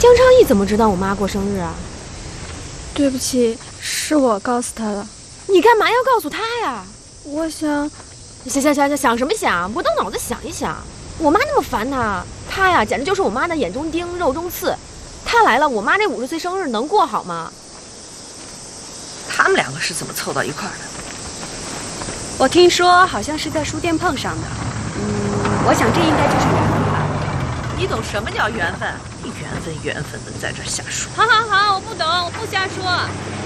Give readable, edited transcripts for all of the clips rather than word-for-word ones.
江昌义怎么知道我妈过生日啊？ 对不起，是我告诉他的。 你干嘛要告诉他呀？ 我想， 行，想什么想？不动脑子想一想。我妈那么烦他呀，简直就是我妈的眼中钉、肉中刺。他来了，我妈这50岁生日能过好吗？ 他们两个是怎么凑到一块儿的？ 我听说好像是在书店碰上的。我想这应该就是缘分吧。 你懂什么叫缘分？你缘分的在这瞎说。 好，我不懂，我不瞎说。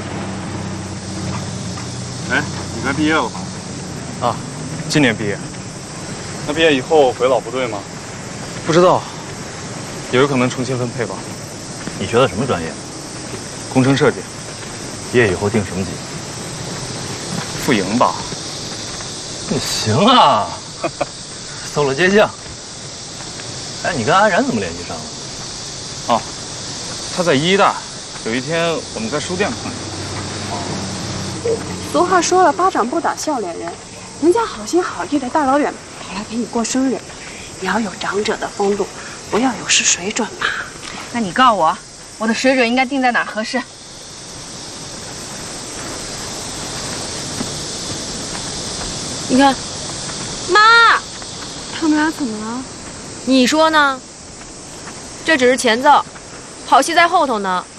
哎，你该毕业了吧？ 啊，今年毕业。 那毕业以后回老部队吗？ 不知道，也有可能重新分配吧。 你学的什么专业？ 工程设计。 毕业以后定什么级？ 副营吧。 你行啊，馊了接将。哎，你跟安然怎么联系上了？ 哦，他在医大，有一天我们在书店碰见。 俗话说了，巴掌不打笑脸人，人家好心好意的大老远跑来陪你过生日，你要有长者的风度，不要有失水准嘛。 那你告诉我的水准应该定在哪儿合适？你看，妈， 他们俩怎么了？ 你说呢？这只是前奏，好戏在后头呢。